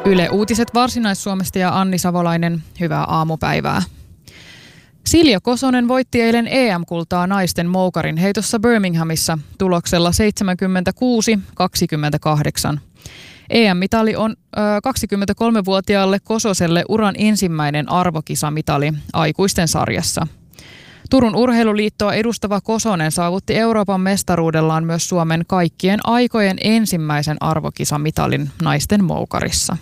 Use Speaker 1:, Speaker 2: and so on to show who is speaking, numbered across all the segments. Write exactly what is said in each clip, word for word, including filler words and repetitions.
Speaker 1: Yle Uutiset Varsinais-Suomesta ja Anni Savolainen, hyvää aamupäivää. Silja Kosonen voitti eilen E M-kultaa naisten moukarin heitossa Birminghamissa tuloksella seitsemänkymmentäkuusi kaksikymmentäkahdeksan. E M-mitali on ö, kaksikymmentäkolmevuotiaalle Kososelle uran ensimmäinen arvokisamitali aikuisten sarjassa. Turun urheiluliittoa edustava Kosonen saavutti Euroopan mestaruudellaan myös Suomen kaikkien aikojen ensimmäisen arvokisamitalin naisten moukarissa.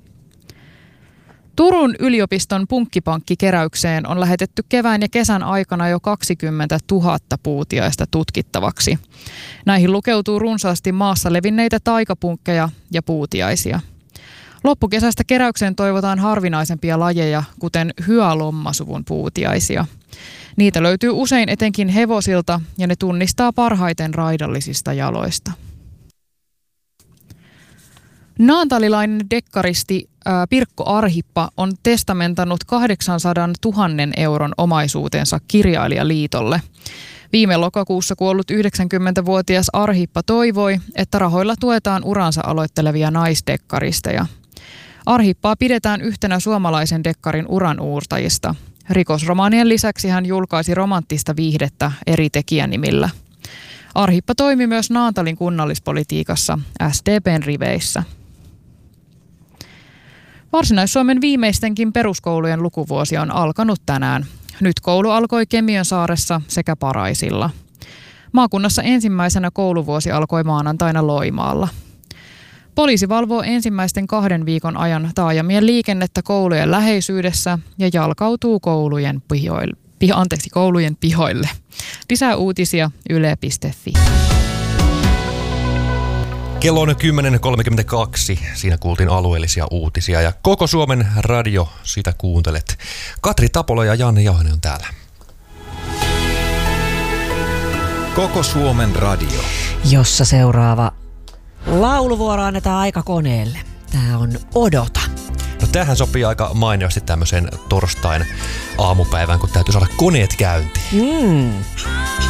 Speaker 1: Turun yliopiston punkkipankkikeräykseen on lähetetty kevään ja kesän aikana jo kaksikymmentätuhatta puutiaista tutkittavaksi. Näihin lukeutuu runsaasti maassa levinneitä taikapunkkeja ja puutiaisia. Loppukesästä keräykseen toivotaan harvinaisempia lajeja, kuten hyalommasuvun puutiaisia. Niitä löytyy usein etenkin hevosilta ja ne tunnistaa parhaiten raidallisista jaloista. Naantalilainen dekkaristi ää, Pirkko Arhippa on testamentannut kahdeksansadantuhannen euron omaisuutensa Kirjailijaliitolle. Viime lokakuussa kuollut yhdeksänkymmentävuotias Arhippa toivoi, että rahoilla tuetaan uransa aloittelevia naisdekkaristeja. Arhippaa pidetään yhtenä suomalaisen dekkarin uran uurtajista. Rikosromaanien lisäksi hän julkaisi romanttista viihdettä eri tekijänimillä. Arhippa toimi myös Naantalin kunnallispolitiikassa S D P:n riveissä. Varsinais-Suomen viimeistenkin peruskoulujen lukuvuosi on alkanut tänään. Nyt koulu alkoi Kemiönsaaressa sekä Paraisilla. Maakunnassa ensimmäisenä kouluvuosi alkoi maanantaina Loimaalla. Poliisi valvoo ensimmäisten kahden viikon ajan taajamien liikennettä koulujen läheisyydessä ja jalkautuu koulujen pihoille. Piha, anteeksi, koulujen pihoille. Lisää uutisia yle piste fi.
Speaker 2: Kello on kymmenen kolmekymmentäkaksi. Siinä kuultiin alueellisia uutisia ja koko Suomen radio, sitä kuuntelet. Katri Tapola ja Janne Jauhanen on täällä.
Speaker 3: Koko Suomen radio.
Speaker 4: Jossa seuraava lauluvuoro annetaan aikakoneelle. Tää on Odota.
Speaker 2: No tämähän sopii aika mainiosti tämmöiseen torstain aamupäivään, kun täytyy saada koneet käyntiin.
Speaker 4: Mm.